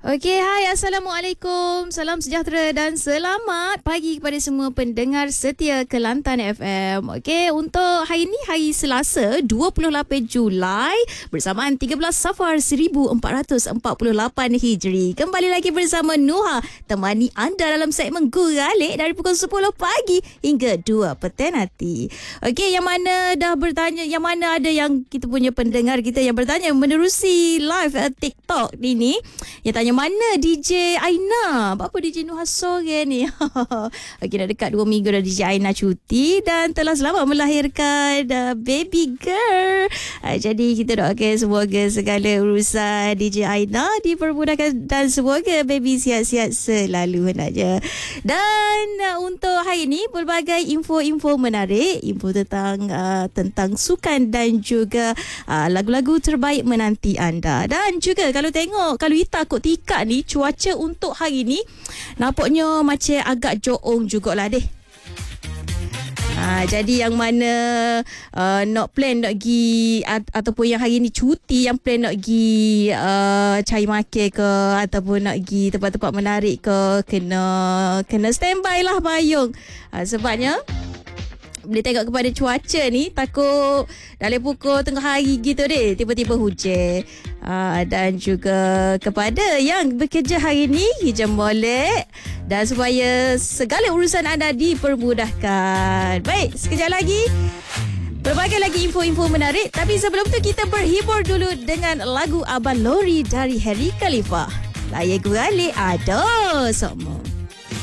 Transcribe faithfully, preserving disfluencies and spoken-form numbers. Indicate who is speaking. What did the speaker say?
Speaker 1: Okey, hai, Assalamualaikum. Salam sejahtera dan selamat pagi kepada semua pendengar setia Kelantan F M. Okey, untuk hari ini, hari Selasa, dua puluh lapan Julai, bersamaan tiga belas Safar seribu empat ratus empat puluh lapan Hijri. Kembali lagi bersama Nuha, temani anda dalam segmen Guralik dari pukul sepuluh pagi hingga dua petang nanti. Okey, yang mana dah bertanya, yang mana ada yang kita punya pendengar kita yang bertanya menerusi live uh, TikTok ini, yang tanya mana D J Aina? Apa D J Nuha sore ni? Okey, dah dekat dua minggu dah D J Aina cuti dan telah selamat melahirkan uh, baby girl. Uh, jadi kita doakan semoga segala urusan D J Aina dipermudahkan dan semoga baby sihat-sihat selalu hendaknya. Dan uh, untuk hari ini pelbagai info-info menarik, info tentang uh, tentang sukan dan juga uh, lagu-lagu terbaik menanti anda. Dan juga kalau tengok, kalau kita takut tika ni, cuaca untuk hari ni nampaknya macam agak joong jugalah deh. Ha, jadi yang mana uh, nak plan nak pergi at, ataupun yang hari ni cuti, yang plan nak pergi uh, cari makan ke ataupun nak pergi tempat-tempat menarik ke, kena kena standby lah payung. Ha, sebabnya boleh tengok kepada cuaca ni, takut dalam pukul tengah hari gitu deh tiba-tiba hujan. Ha, dan juga kepada yang bekerja hari ni, hijau molek dan supaya segala urusan anda dipermudahkan. Baik, sekejap lagi berbagai lagi info-info menarik, tapi sebelum tu kita berhibur dulu dengan lagu Abang Lori dari Harry Khalifa. Layak Guralik ada semua.